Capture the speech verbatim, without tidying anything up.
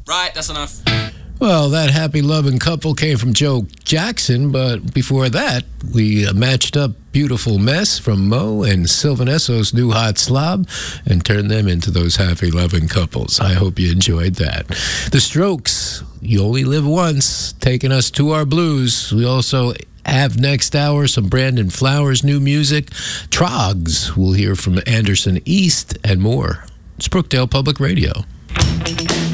Right, that's enough. Well, that happy loving couple came from Joe Jackson, but before that, we uh, matched up Beautiful Mess from Mo and Sylvanesso's New Hot Slob and turned them into those happy loving couples. I hope you enjoyed that. The Strokes, You Only Live Once, taking us to our blues. We also have next hour some Brandon Flowers new music. Trogs, we'll hear from Anderson East and more. It's Brookdale Public Radio.